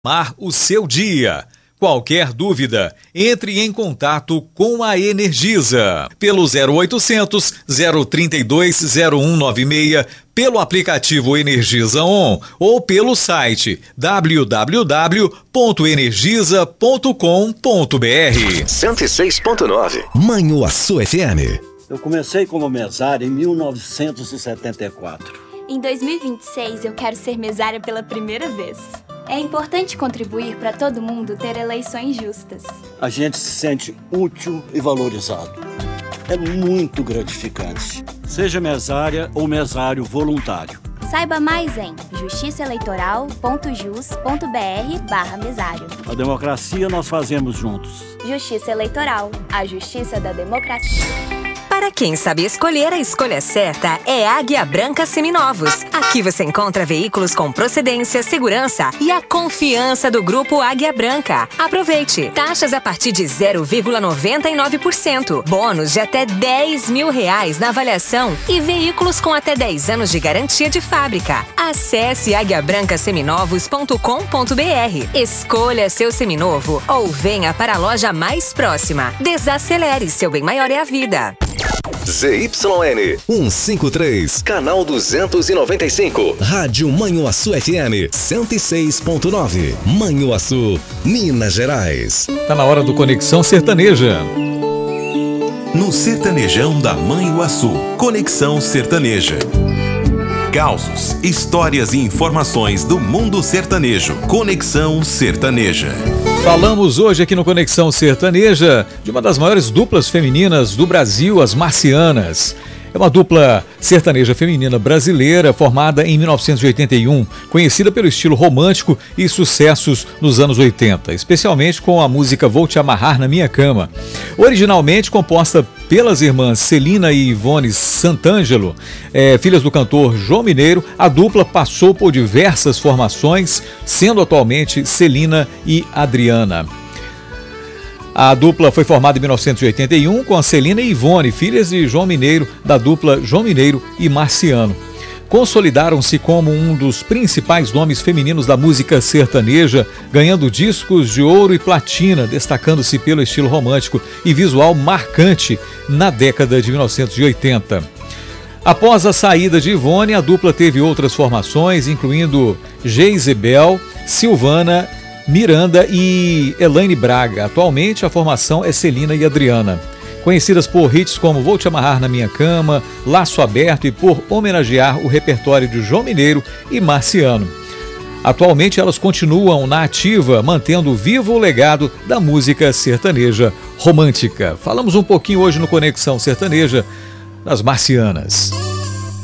Mar o seu dia. Qualquer dúvida, entre em contato com a Energisa pelo 0800 032 0196, pelo aplicativo Energisa On ou pelo site www.energisa.com.br. 106.9 Manhuaçu FM. Eu comecei como mesário em 1974. Em 2026 eu quero ser mesária pela primeira vez. É importante contribuir para todo mundo ter eleições justas. A gente se sente útil e valorizado. É muito gratificante. Seja mesária ou mesário voluntário. Saiba mais em justiçaeleitoral.jus.br/mesário. A democracia nós fazemos juntos. Justiça Eleitoral, a justiça da democracia. Para quem sabe escolher, a escolha certa é Águia Branca Seminovos. Aqui você encontra veículos com procedência, segurança e a confiança do Grupo Águia Branca. Aproveite! Taxas a partir de 0,99%. Bônus de até R$10.000 na avaliação e veículos com até 10 anos de garantia de fábrica. Acesse aguiabrancaseminovos.com.br. Escolha seu seminovo ou venha para a loja mais próxima. Desacelere, seu bem maior é a vida. ZYN 153, canal 295. Rádio Manhuaçu FM 106.9. Manhuaçu, Minas Gerais. Tá na hora do Conexão Sertaneja. No Sertanejão da Manhuaçu, Conexão Sertaneja. Causos, histórias e informações do mundo sertanejo. Conexão Sertaneja. Falamos hoje aqui no Conexão Sertaneja de uma das maiores duplas femininas do Brasil, as Marcianas. É uma dupla sertaneja feminina brasileira formada em 1981, conhecida pelo estilo romântico e sucessos nos anos 80, especialmente com a música Vou Te Amarrar na Minha Cama. Originalmente composta pelas irmãs Celina e Ivone Santangelo, filhas do cantor João Mineiro, a dupla passou por diversas formações, sendo atualmente Celina e Adriana. A dupla foi formada em 1981 com a Celina e Ivone, filhas de João Mineiro, da dupla João Mineiro e Marciano. Consolidaram-se como um dos principais nomes femininos da música sertaneja, ganhando discos de ouro e platina, destacando-se pelo estilo romântico e visual marcante na década de 1980. Após a saída de Ivone, a dupla teve outras formações, incluindo Geisebel, Silvana, Miranda e Elaine Braga. Atualmente a formação é Celina e Adriana, conhecidas por hits como Vou Te Amarrar na Minha Cama, Laço Aberto e por homenagear o repertório de João Mineiro e Marciano. Atualmente elas continuam na ativa, mantendo vivo o legado da música sertaneja romântica. Falamos um pouquinho hoje no Conexão Sertaneja das Marcianas.